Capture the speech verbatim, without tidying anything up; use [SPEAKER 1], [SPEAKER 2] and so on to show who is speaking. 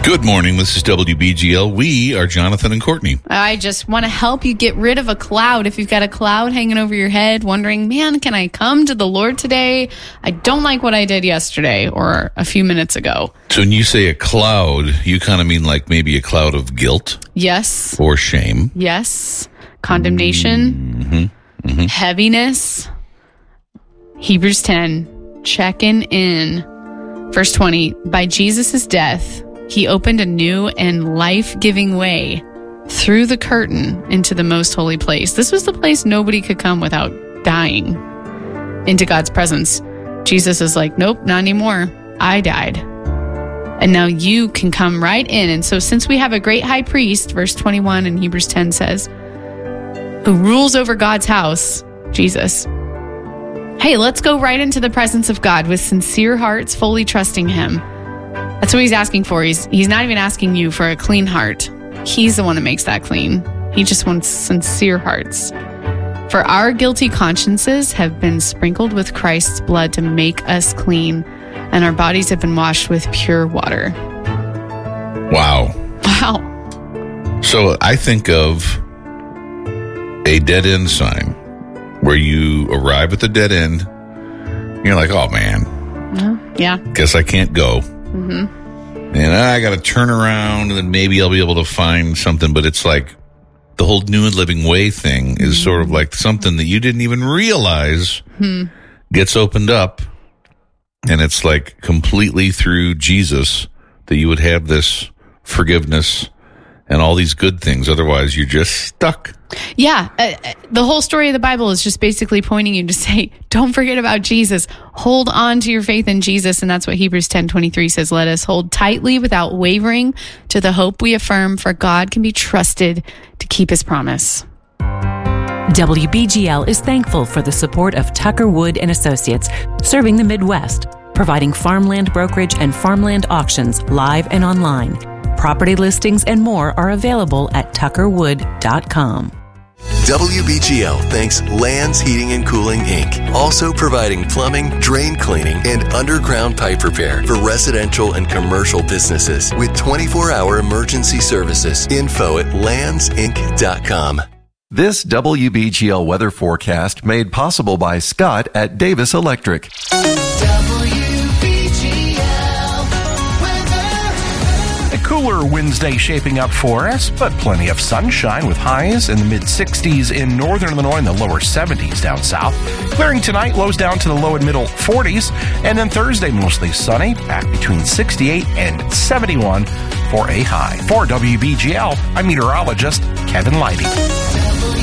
[SPEAKER 1] Good morning. This is W B G L. We are Jonathan and Courtney.
[SPEAKER 2] I just want to help you get rid of a cloud. If you've got a cloud hanging over your head, wondering, man, can I come to the Lord today? I don't like what I did yesterday or a few minutes ago.
[SPEAKER 1] So when you say a cloud, you kind of mean like maybe a cloud of guilt?
[SPEAKER 2] Yes.
[SPEAKER 1] Or shame?
[SPEAKER 2] Yes. Condemnation.
[SPEAKER 1] Mm-hmm. Mm-hmm.
[SPEAKER 2] Heaviness. Hebrews ten, checking in. Verse twenty, by Jesus' death, he opened a new and life-giving way through the curtain into the most holy place. This was the place nobody could come without dying into God's presence. Jesus is like, nope, not anymore. I died. And now you can come right in. And so since we have a great high priest, verse twenty-one in Hebrews ten says, who rules over God's house, Jesus, hey, let's go right into the presence of God with sincere hearts, fully trusting him. That's what he's asking for. He's he's not even asking you for a clean heart. He's the one that makes that clean. He just wants sincere hearts. For our guilty consciences have been sprinkled with Christ's blood to make us clean, and our bodies have been washed with pure water.
[SPEAKER 1] Wow.
[SPEAKER 2] Wow.
[SPEAKER 1] So I think of a dead end sign where you arrive at the dead end. You're like, oh, man.
[SPEAKER 2] Uh, yeah.
[SPEAKER 1] Guess I can't go.
[SPEAKER 2] Mm-hmm.
[SPEAKER 1] And I got to turn around and then maybe I'll be able to find something. But it's like the whole new and living way thing is mm-hmm. sort of like something that you didn't even realize mm-hmm. gets opened up. And it's like completely through Jesus that you would have this forgiveness and all these good things. Otherwise, you're just stuck.
[SPEAKER 2] Yeah. Uh, the whole story of the Bible is just basically pointing you to say, don't forget about Jesus. Hold on to your faith in Jesus. And that's what Hebrews ten twenty-three says. Let us hold tightly without wavering to the hope we affirm, for God can be trusted to keep his promise.
[SPEAKER 3] W B G L is thankful for the support of Tucker Wood and Associates, serving the Midwest, providing farmland brokerage and farmland auctions live and online. Property listings and more are available at tucker wood dot com.
[SPEAKER 4] W B G L thanks Lands Heating and Cooling, Incorporated, also providing plumbing, drain cleaning, and underground pipe repair for residential and commercial businesses with twenty-four hour emergency services. Info at lands inc dot com.
[SPEAKER 5] This W B G L weather forecast made possible by Scott at Davis Electric.
[SPEAKER 6] Cooler Wednesday shaping up for us, but plenty of sunshine with highs in the mid sixties in northern Illinois and the lower seventies down south. Clearing tonight, lows down to the low and middle forties, and then Thursday mostly sunny, back between sixty-eight and seventy-one for a high. For W B G L, I'm meteorologist Kevin Leidy.